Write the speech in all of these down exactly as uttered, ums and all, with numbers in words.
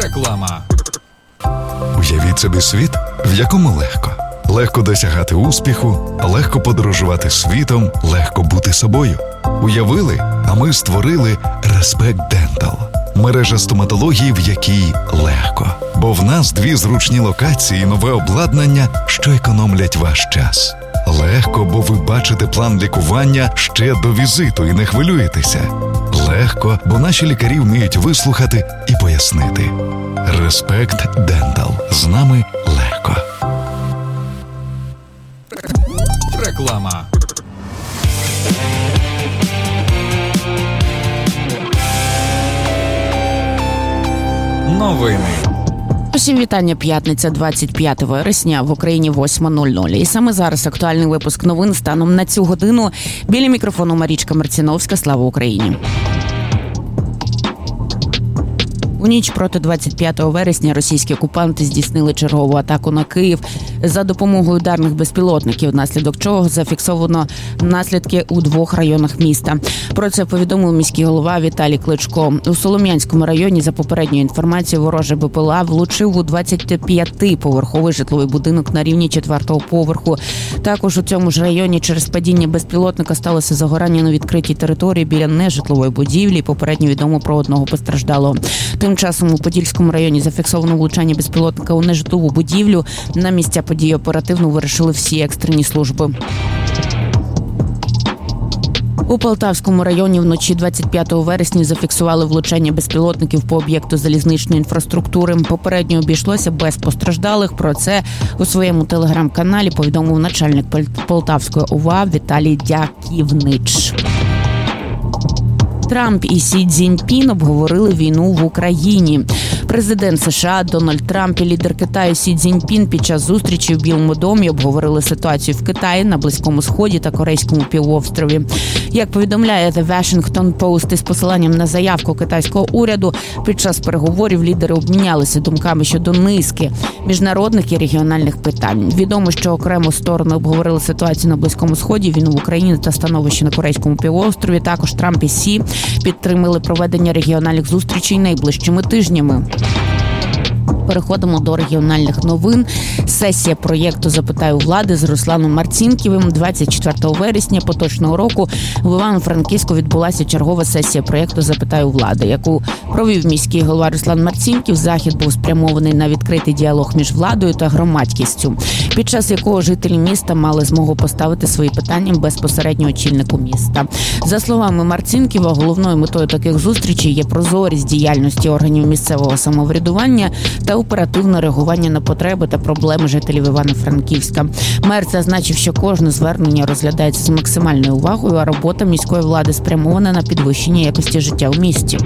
Реклама. Уявіть собі світ, в якому легко. Легко досягати успіху, легко подорожувати світом, легко бути собою. Уявили, а ми створили Respect Dental. Мережа стоматології, в якій легко. Бо в нас дві зручні локації і нове обладнання, що економлять ваш час. Легко, бо ви бачите план лікування ще до візиту і не хвилюєтеся. Легко, бо наші лікарі вміють вислухати і пояснити. Respect Dental. З нами легко. Реклама. Новини. Усім вітання. П'ятниця, двадцять п'ятого вересня, в Україні восьма нуль нуль. І саме зараз актуальний випуск новин станом на цю годину. Біля мікрофону Марічка Марціновська. Слава Україні! У ніч проти двадцять п'ятого вересня російські окупанти здійснили чергову атаку на Київ за допомогою ударних безпілотників, внаслідок чого зафіксовано наслідки у двох районах міста. Про це повідомив міський голова Віталій Кличко. У Солом'янському районі, за попередньою інформацією, ворожий БПЛА влучив у двадцятип'ятиповерховий житловий будинок на рівні четвертого поверху. Також у цьому ж районі через падіння безпілотника сталося загорання на відкритій території біля нежитлової будівлі. Попередньо відомо про одного постраждалого. Тим часом у Подільському районі зафіксовано влучання безпілотника у нежитлову будівлю. На місця події оперативно вирішили всі екстрені служби. У Полтавському районі вночі двадцять п'ятого вересня зафіксували влучання безпілотників по об'єкту залізничної інфраструктури. Попередньо обійшлося без постраждалих. Про це у своєму телеграм-каналі повідомив начальник Полтавської ОВА Віталій Дяківнич. Трамп і Сі Цзіньпін обговорили війну в Україні. Президент США Дональд Трамп і лідер Китаю Сі Цзіньпін під час зустрічі в Білому домі обговорили ситуацію в Китаї, на Близькому Сході та Корейському півострові. Як повідомляє The Washington Post із посиланням на заявку китайського уряду, під час переговорів лідери обмінялися думками щодо низки міжнародних і регіональних питань. Відомо, що окремо сторони обговорили ситуацію на Близькому Сході, війну в Україні та становище на Корейському півострові. Також Трамп і Сі підтримали проведення регіональних зустрічей найближчими тижнями. Переходимо до регіональних новин. Сесія проєкту «Запитай у влади» з Русланом Марцінківим. двадцять четвертого вересня поточного року в Івано-Франківську відбулася чергова сесія проєкту «Запитай у влади», яку провів міський голова Руслан Марцінків. Захід був спрямований на відкритий діалог між владою та громадськістю, під час якого жителі міста мали змогу поставити свої питання безпосередньо очільнику міста. За словами Марцінківа, головною метою таких зустрічей є прозорість діяльності органів місцевого самоврядування та оперативне реагування на потреби та проблеми жителів Івано-Франківська. Мер зазначив, що кожне звернення розглядається з максимальною увагою, а робота міської влади спрямована на підвищення якості життя у місті.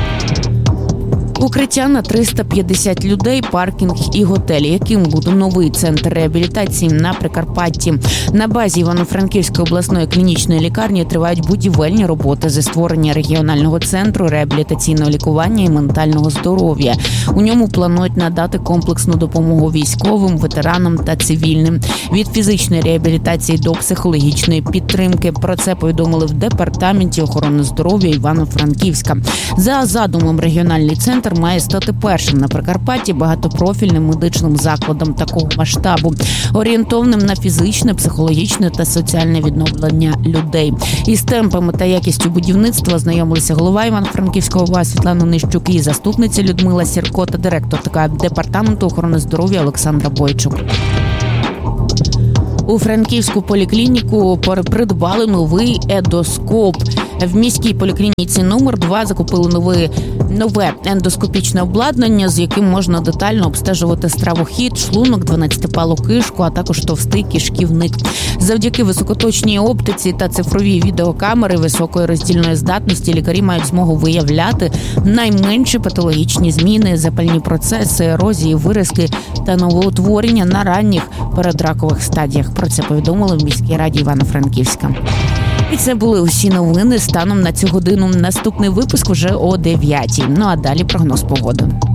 Укриття на триста п'ятдесят людей, паркінг і готелі, яким буде новий центр реабілітації на Прикарпатті. На базі Івано-Франківської обласної клінічної лікарні тривають будівельні роботи зі створення регіонального центру реабілітаційного лікування і ментального здоров'я. У ньому планують надати комплексну допомогу військовим, ветеранам та цивільним. Від фізичної реабілітації до психологічної підтримки. Про це повідомили в Департаменті охорони здоров'я Івано-Франківська. За задумом, регіональний центр має стати першим на Прикарпатті багатопрофільним медичним закладом такого масштабу, орієнтованим на фізичне, психологічне та соціальне відновлення людей. Із темпами та якістю будівництва знайомилися голова Івано-Франківського ОВА Світлана Нищук і заступниця Людмила Сірко та директорка Департаменту охорони здоров'я Олександра Бойчук. У Франківську поліклініку придбали новий ендоскоп. В міській поліклініці номер два закупили нове, нове ендоскопічне обладнання, з яким можна детально обстежувати стравохід, шлунок, дванадцятипалу кишку, а також товстий кишківник. Завдяки високоточній оптиці та цифровій відеокамери високої роздільної здатності лікарі мають змогу виявляти найменші патологічні зміни, запальні процеси, ерозії, виразки та новоутворення на ранніх передракових стадіях. Про це повідомили в міській раді Івано-Франківська. І це були усі новини станом на цю годину. Наступний випуск вже о дев'ятій. Ну а далі прогноз погоди.